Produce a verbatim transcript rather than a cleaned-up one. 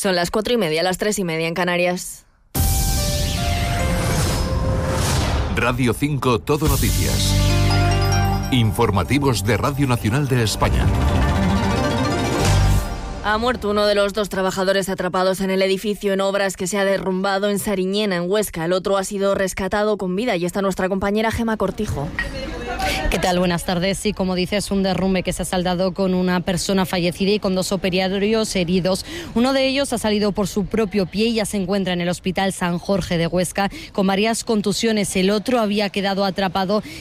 Son las cuatro y media, las tres y media en Canarias. Radio cinco Todo Noticias. Informativos de Radio Nacional de España. Ha muerto uno de los dos trabajadores atrapados en el edificio en obras que se ha derrumbado en Sariñena, en Huesca. El otro ha sido rescatado con vida y está nuestra compañera Gema Cortijo. ¿Qué tal? Buenas tardes. Sí, como dices, un derrumbe que se ha saldado con una persona fallecida y con dos operarios heridos. Uno de ellos ha salido por su propio pie y ya se encuentra en el Hospital San Jorge de Huesca con varias contusiones. El otro había quedado atrapado